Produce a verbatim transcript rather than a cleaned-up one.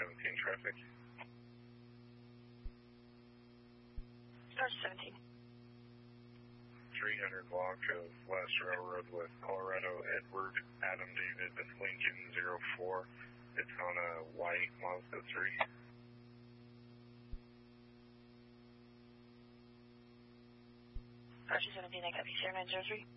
seventeen traffic. Arch seventeen. three hundred block of West Railroad with Colorado Edward Adam David Lincoln zero four. It's on a white Mazda three. Arch seventeen, I copy zero nine zero three.